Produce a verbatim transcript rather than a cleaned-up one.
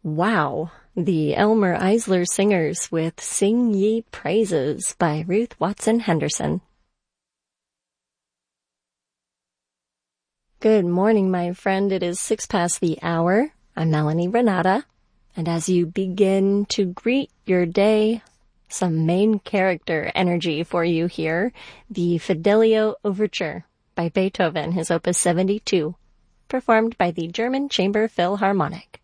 Wow, the Elmer Eisler Singers with Sing Ye Praises by Ruth Watson Henderson. Good morning, my friend. It is six past the hour. I'm Melanie Renata. And as you begin to greet your day, some main character energy for you here. The Fidelio Overture by Beethoven, his Opus seventy-two, performed by the German Chamber Philharmonic.